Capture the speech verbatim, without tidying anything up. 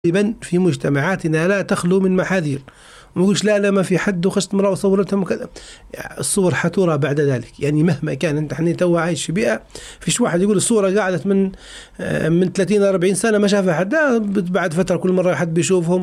غالبا في مجتمعاتنا لا تخلو من محاذير. وما يقولش لا لا ما في حد وخشت مرة وصورتها وكذا. الصور حترى بعد ذلك، يعني مهما كان انت حني تو عايش في بيئة فيش واحد يقول الصورة قعدت من من ثلاثين أربعين سنة ما شافها حد، بعد فترة كل مرة حد بيشوفهم